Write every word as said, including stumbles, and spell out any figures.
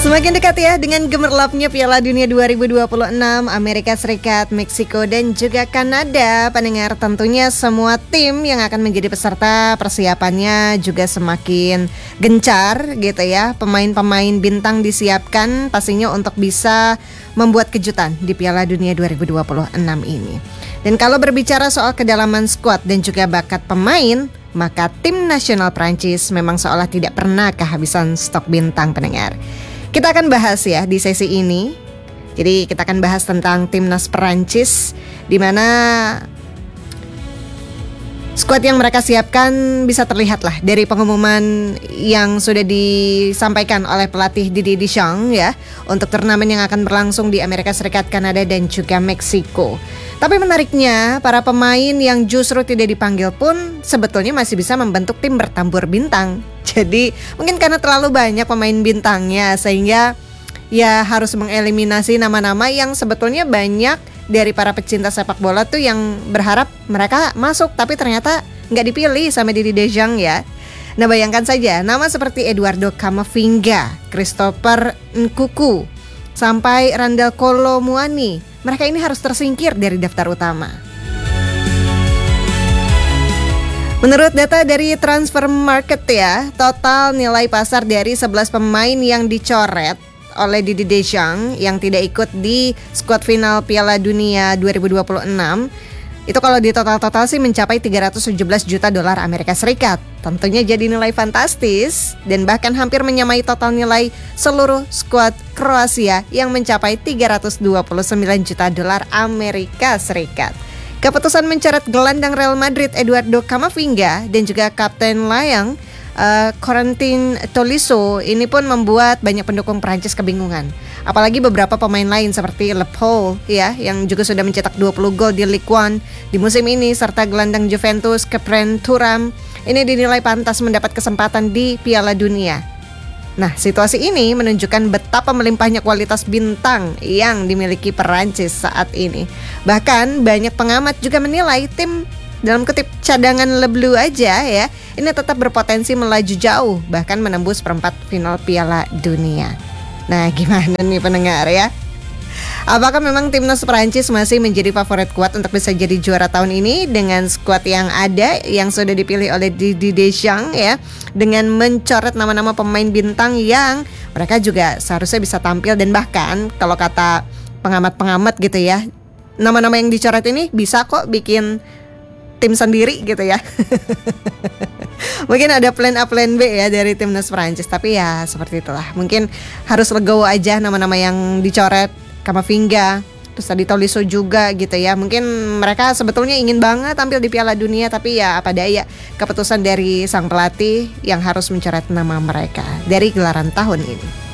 Semakin dekat ya dengan gemerlapnya Piala Dunia dua ribu dua puluh enam, Amerika Serikat, Meksiko dan juga Kanada. Pendengar, tentunya semua tim yang akan menjadi peserta persiapannya juga semakin gencar gitu ya. Pemain-pemain bintang disiapkan pastinya untuk bisa membuat kejutan di Piala Dunia dua ribu dua puluh enam ini. Dan kalau berbicara soal kedalaman skuad dan juga bakat pemain, maka tim nasional Prancis memang seolah tidak pernah kehabisan stok bintang, pendengar. Kita akan bahas ya di sesi ini. Jadi kita akan bahas tentang timnas Perancis, di mana skuad yang mereka siapkan bisa terlihat lah dari pengumuman yang sudah disampaikan oleh pelatih Didier Deschamps ya, untuk turnamen yang akan berlangsung di Amerika Serikat, Kanada dan juga Meksiko. Tapi menariknya, para pemain yang justru tidak dipanggil pun sebetulnya masih bisa membentuk tim bertambur bintang. Jadi mungkin karena terlalu banyak pemain bintangnya, sehingga ya harus mengeliminasi nama-nama yang sebetulnya banyak dari para pecinta sepak bola tuh yang berharap mereka masuk, tapi ternyata nggak dipilih sama Didier Deschamps ya. Nah, bayangkan saja nama seperti Eduardo Camavinga, Christopher Nkunku, sampai Randal Kolo Muani. Mereka ini harus tersingkir dari daftar utama. Menurut data dari Transfer Market ya, total nilai pasar dari sebelas pemain yang dicoret oleh Didier Deschamps yang tidak ikut di skuad final Piala Dunia dua ribu dua puluh enam, itu kalau di total-total sih mencapai tiga ratus tujuh belas juta dolar Amerika Serikat. Tentunya jadi nilai fantastis dan bahkan hampir menyamai total nilai seluruh skuad Kroasia yang mencapai tiga ratus dua puluh sembilan juta dolar Amerika Serikat. Keputusan mencoret gelandang Real Madrid Eduardo Camavinga dan juga Kapten Layang uh, Corentin Tolisso ini pun membuat banyak pendukung Prancis kebingungan. Apalagi beberapa pemain lain seperti Le Paul ya, yang juga sudah mencetak dua puluh gol di Ligue satu di musim ini, serta gelandang Juventus Khéphren Thuram ini dinilai pantas mendapat kesempatan di Piala Dunia. Nah, situasi ini menunjukkan betapa melimpahnya kualitas bintang yang dimiliki Perancis saat ini. Bahkan banyak pengamat juga menilai tim dalam kutip cadangan Le Bleu aja ya, ini tetap berpotensi melaju jauh, bahkan menembus perempat final Piala Dunia. Nah, gimana nih pendengar ya? Apakah memang timnas Perancis masih menjadi favorit kuat untuk bisa jadi juara tahun ini dengan skuad yang ada, yang sudah dipilih oleh Didier Deschamps ya, dengan mencoret nama-nama pemain bintang yang mereka juga seharusnya bisa tampil, dan bahkan kalau kata pengamat-pengamat gitu ya, nama-nama yang dicoret ini bisa kok bikin tim sendiri gitu ya. Mungkin ada plan A, plan B ya dari timnas Perancis, tapi ya seperti itulah. Mungkin harus legowo aja nama-nama yang dicoret. Camavinga, terus tadi Tolisso juga gitu ya. Mungkin mereka sebetulnya ingin banget tampil di Piala Dunia, tapi ya apa daya, keputusan dari sang pelatih yang harus mencoret nama mereka dari gelaran tahun ini.